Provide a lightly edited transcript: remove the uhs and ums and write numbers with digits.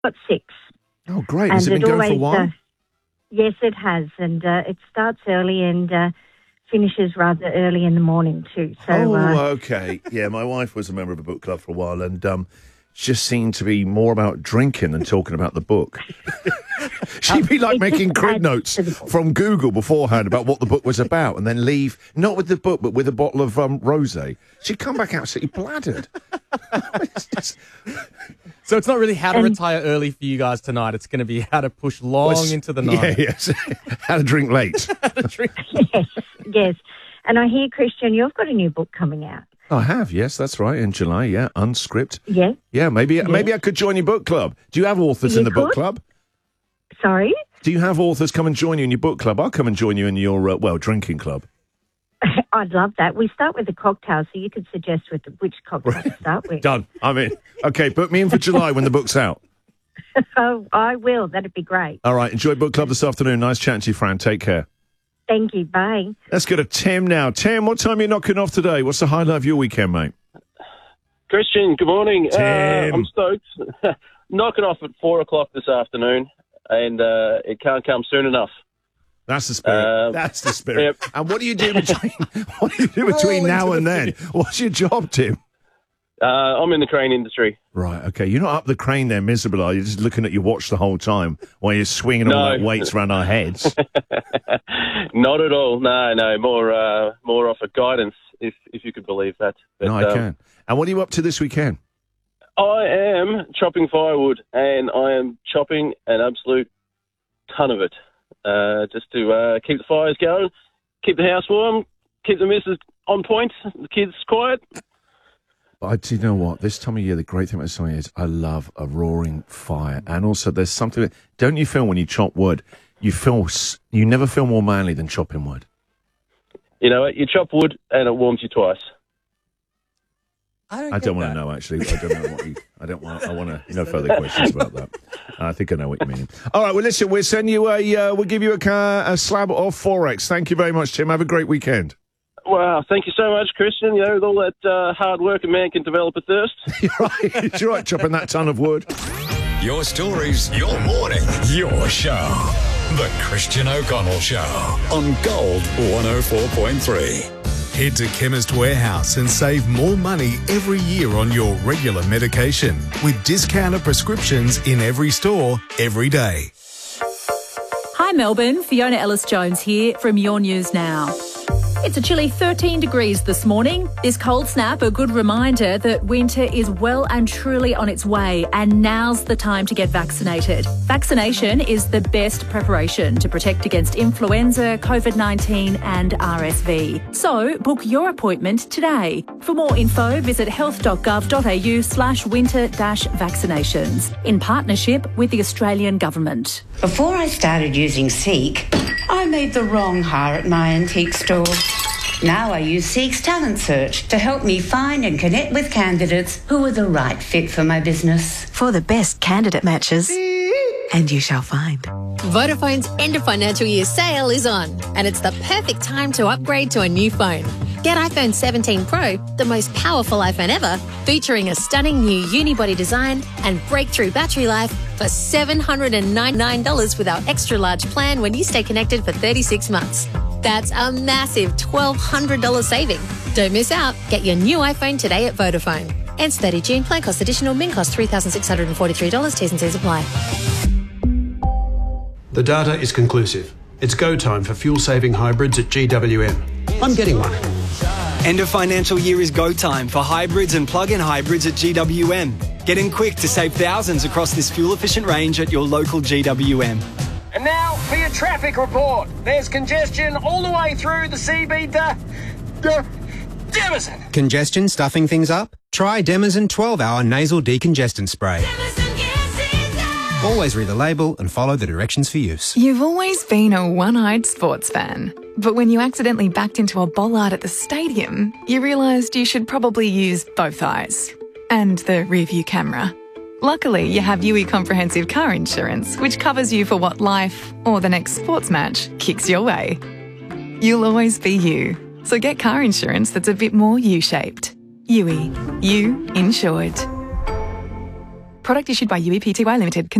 got 6. Oh, great. Has it been going for a while? Yes, it has. And it starts early and finishes rather early in the morning too. So, okay. Yeah, my wife was a member of a book club for a while and just seemed to be more about drinking than talking about the book. She'd be like making crib notes from Google beforehand about what the book was about and then leave, not with the book, but with a bottle of rosé. She'd come back absolutely bladdered. So it's not really how to retire early for you guys tonight. It's going to be how to push long into the night. Yeah, yes. How to drink late. Yes. And I hear, Christian, you've got a new book coming out. I have, yes, that's right, in July, yeah, Unscript. Yeah. Yeah, maybe I could join your book club. Do you have authors in the book club? Sorry? Do you have authors come and join you in your book club? I'll come and join you in your, drinking club. I'd love that. We start with the cocktail, so you could suggest which cocktail to start with. Done. I'm in. Okay, book me in for July when the book's out. Oh, I will. That'd be great. All right, enjoy book club this afternoon. Nice chatting to you, Fran. Take care. Thank you. Bye. Let's go to Tim now. Tim, what time are you knocking off today? What's the highlight of your weekend, mate? Christian, good morning. Tim. I'm stoked. Knocking off at 4 o'clock this afternoon, and it can't come soon enough. That's the spirit. That's the spirit. Yep. And what do you do between now and then? What's your job, Tim? I'm in the crane industry. Right, okay. You're not up the crane there miserable, are you? Just looking at your watch the whole time while you're swinging all that weights around our heads? Not at all. No. More off of guidance, if you could believe that. But, no, I can. And what are you up to this weekend? I am chopping firewood, and I am chopping an absolute ton of it. Just to keep the fires going, keep the house warm, keep the missus on point, the kids quiet. Do you know what? This time of year, the great thing about summer is I love a roaring fire. And also there's something, don't you feel when you chop wood, you never feel more manly than chopping wood? You know what? You chop wood and it warms you twice. I don't want to know, actually. I want to no further questions about that. I think I know what you mean. All right, well, listen, we'll send you we'll give you a slab of Forex. Thank you very much, Tim. Have a great weekend. Wow, thank you so much, Christian. You know, with all that hard work, a man can develop a thirst. You're right, chopping that ton of wood. Your stories, your morning, your show. The Christian O'Connell Show on Gold 104.3. Head to Chemist Warehouse and save more money every year on your regular medication with discounted prescriptions in every store, every day. Hi Melbourne, Fiona Ellis-Jones here from Your News Now. It's a chilly 13 degrees this morning. This cold snap, a good reminder that winter is well and truly on its way, and now's the time to get vaccinated. Vaccination is the best preparation to protect against influenza, COVID-19 and RSV. So book your appointment today. For more info, visit health.gov.au/winter-vaccinations in partnership with the Australian Government. Before I started using Seek, I made the wrong hire at my antique store. Now I use Seek's Talent Search to help me find and connect with candidates who are the right fit for my business. For the best candidate matches, and you shall find. Vodafone's end of financial year sale is on, and it's the perfect time to upgrade to a new phone. Get iPhone 17 Pro, the most powerful iPhone ever, featuring a stunning new unibody design and breakthrough battery life for $799 with our extra large plan when you stay connected for 36 months. That's a massive $1,200 saving. Don't miss out. Get your new iPhone today at Vodafone. Ends 30 June. Plan cost additional. Min cost $3,643. T's and C's apply. The data is conclusive. It's go time for fuel-saving hybrids at GWM. I'm getting one. End of financial year is go time for hybrids and plug-in hybrids at GWM. Get in quick to save thousands across this fuel-efficient range at your local GWM. And now for your traffic report. There's congestion all the way through the CB Demazin. Congestion stuffing things up? Try Demazin 12-hour nasal decongestant spray. Always read the label and follow the directions for use. You've always been a one-eyed sports fan. But when you accidentally backed into a bollard at the stadium, you realised you should probably use both eyes. And the rear-view camera. Luckily, you have UE Comprehensive Car Insurance, which covers you for what life, or the next sports match, kicks your way. You'll always be you. So get car insurance that's a bit more U-shaped. UE. You insured. Product issued by UEPTY Limited.